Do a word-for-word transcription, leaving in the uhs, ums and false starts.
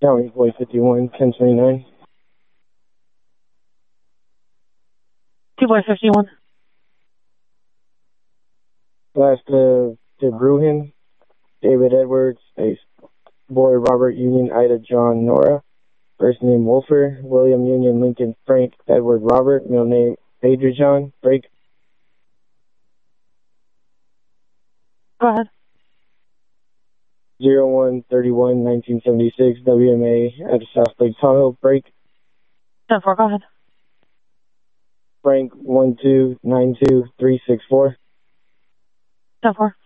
County Boy fifty-one, ten twenty-nine. Two Boy fifty-one. Last of DeBruhin, David Edwards, space. Boy Robert Union Ida John Nora. First name Wolfer, William Union Lincoln Frank Edward Robert, middle name Adrian John, break. Go ahead. zero one thirty-one nineteen seventy-six W M A at South Lake Tahoe, break. ten four, go ahead. Frank one two nine two three six four. ten four.